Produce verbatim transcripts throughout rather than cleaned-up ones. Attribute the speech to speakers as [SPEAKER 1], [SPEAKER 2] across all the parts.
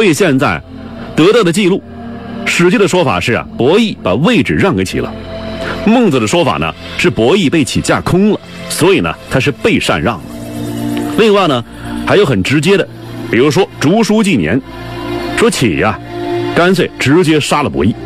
[SPEAKER 1] 以现在得到的记录，史记的说法是啊，伯益把位置让给启了。孟子的说法呢是伯益被启架空了，所以呢他是被禅让了。另外呢还有很直接的，比如说竹书纪年说启呀、啊、干脆直接杀了伯益，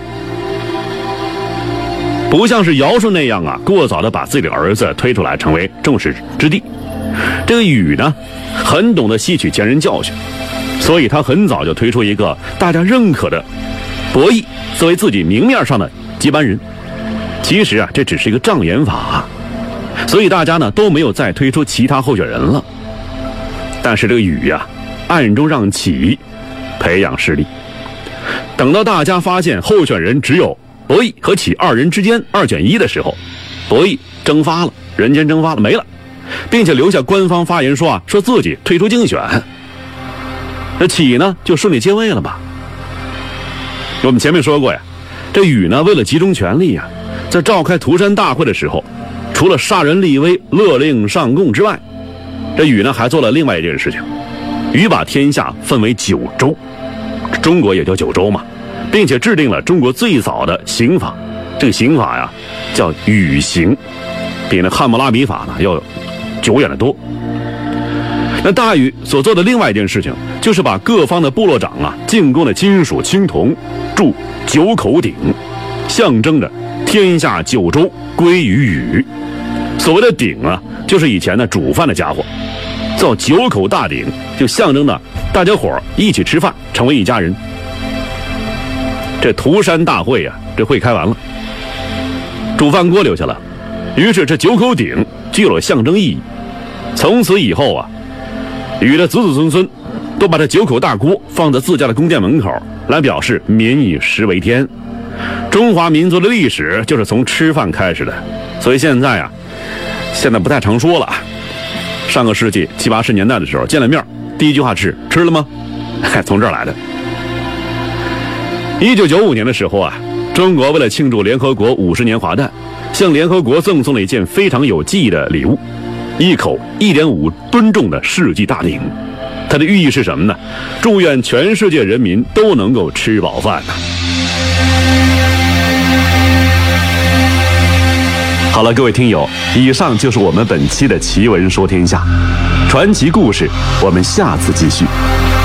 [SPEAKER 1] 不像是尧舜那样啊过早的把自己的儿子推出来成为众矢之的。这个禹呢很懂得吸取前人教训，所以他很早就推出一个大家认可的伯益作为自己明面上的接班人。其实啊这只是一个障眼法，所以大家呢都没有再推出其他候选人了。但是这个禹啊暗中让启培养势力，等到大家发现候选人只有伯益和启二人之间二选一的时候，伯益蒸发了，人间蒸发了，没了，并且留下官方发言说啊说自己退出竞选。这启呢就顺利接位了吧。我们前面说过呀，这禹呢为了集中权力呀，在召开涂山大会的时候，除了杀人立威勒令上贡之外，这禹呢还做了另外一件事情。禹把天下分为九州，中国也叫九州嘛，并且制定了中国最早的刑法。这个刑法呀叫禹刑，比那汉谟拉比法呢要久远得多。那大禹所做的另外一件事情，就是把各方的部落长啊进贡的金属青铜铸九口鼎，象征着天下九州归于禹。所谓的鼎啊，就是以前的煮饭的家伙，造九口大鼎，就象征着大家伙一起吃饭，成为一家人。这涂山大会啊，这会开完了，煮饭锅留下了，于是这九口鼎具有了象征意义。从此以后啊，禹的子子孙孙都把这九口大锅放在自家的宫殿门口，来表示民以食为天。中华民族的历史就是从吃饭开始的，所以现在啊，现在不太常说了。上个世纪七八十年代的时候，见了面第一句话是吃了吗？从这儿来的。一九九五年的时候啊，中国为了庆祝联合国五十年华诞，向联合国赠送了一件非常有记忆的礼物，一口一点五吨重的世纪大鼎。它的寓意是什么呢？祝愿全世界人民都能够吃饱饭呢。好了，各位听友，以上就是我们本期的奇闻说天下传奇故事，我们下次继续。